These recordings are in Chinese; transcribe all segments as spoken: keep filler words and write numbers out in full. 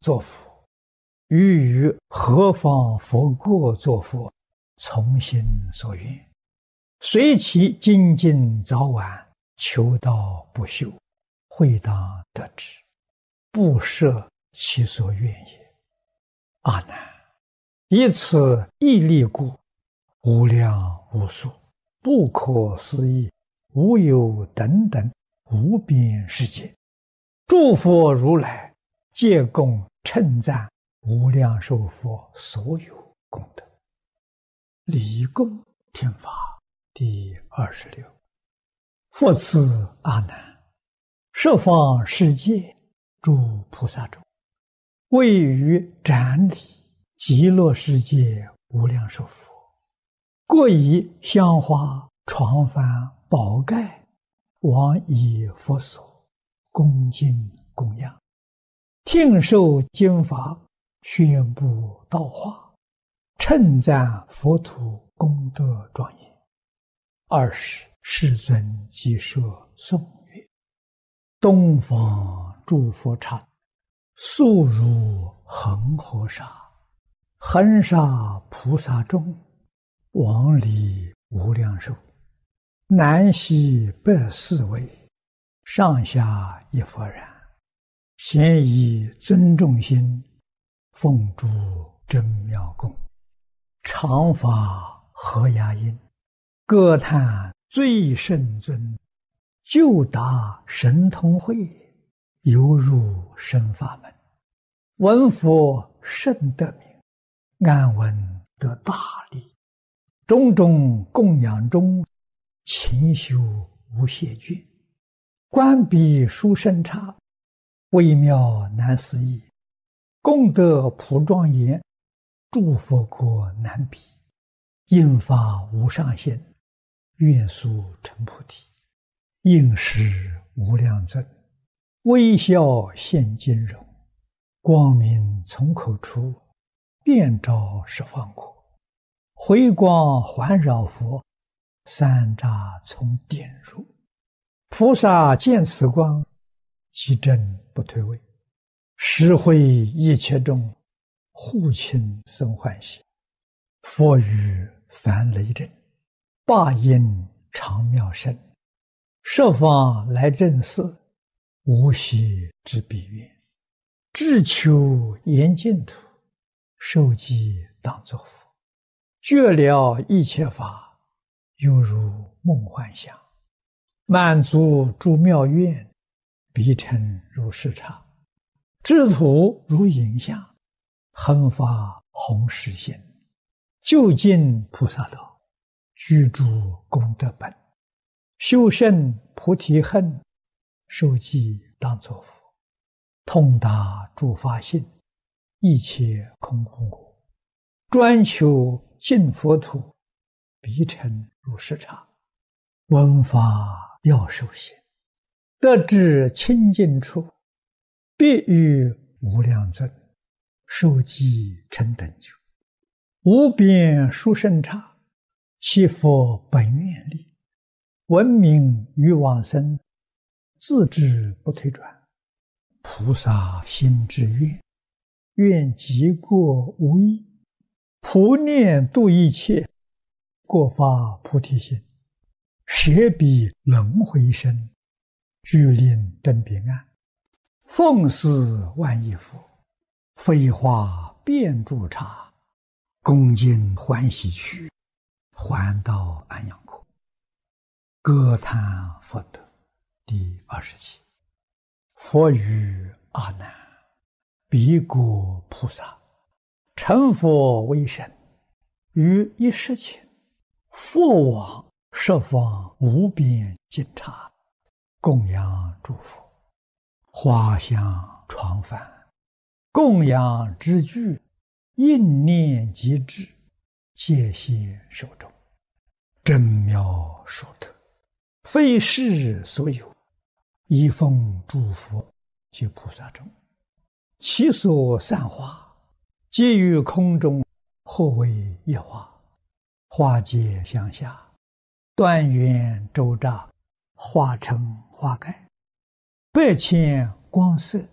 作佛，欲于何方佛国作佛，从心所愿，随其精进早晚，求道不休，会当得之，不设其所愿也。阿难，以此毅力故，无量无数，不可思议，无有等等无边世界，诸佛如来皆共称赞无量寿佛所有功德。离供天法第二十六。复次阿难，十方世界诸菩萨中，位于展礼极乐世界无量寿佛，各以香花床幡宝盖往以佛所，恭敬供养，听受经法，宣布道化，称赞佛土功德庄严。二时世尊即设颂曰：东方诸佛刹，速如恒河沙，恒沙菩萨众，往礼无量寿，南西北四围，上下一佛然，咸以尊重心，奉诸真妙供，常法合雅音，歌叹最胜尊，就达神通会，犹入深法门，闻佛甚得名，安闻得大利，种种供养中，勤修无懈倦，观彼殊胜刹，微妙难思议，功德普庄严，诸佛国难比，应发无上限，愿速成菩提。应时无量尊，微笑现金容，光明从口出，遍照十方国，回光环绕佛，三匝从点入。菩萨见此光，其真不退位，实会一切众，护亲生欢喜。佛语凡雷震，霸音常妙声，十方来正寺，无息之彼愿，志求严净土，受记当作佛，觉了一切法，犹如梦幻想，满足诸妙愿，彼尘如视察，智土如影像，恒发弘誓心，究竟菩萨道，居住功德本，修胜菩提恨，受记当作佛，通达诸法性，一切空空果，专求净佛土，彼尘如视察，闻法要受行，得至清净处，必与无量尊，受记成等觉，无边殊胜刹，其佛本愿力，闻名于往生，自知不退转，菩萨心之愿，愿极过无异，普念度一切，过发菩提心，舍彼轮回身，具令登彼岸，奉祀万亿佛，飞化遍诸刹，恭敬欢喜去，还到安养国。歌叹佛德第二十七。佛语阿难，彼国菩萨成佛为身，于一时前，复往十方无边尽刹，供养诸佛，花香床幡，供养之具，应念即至，戒现手中，真妙殊特，非世所有，一奉诸佛及菩萨众，其所散花，皆于空中，或为一花，花结相下，端圆周匝，化成花盖，百千光色，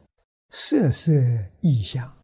色色意象，